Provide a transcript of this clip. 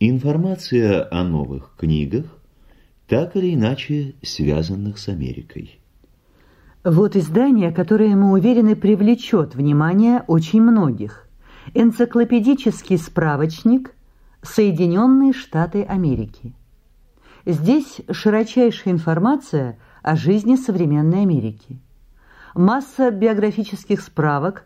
Информация о новых книгах, так или иначе связанных с Америкой. Вот издание, которое, мы уверены, привлечет внимание очень многих. Энциклопедический справочник «Соединенные Штаты Америки». Здесь широчайшая информация о жизни современной Америки. Масса биографических справок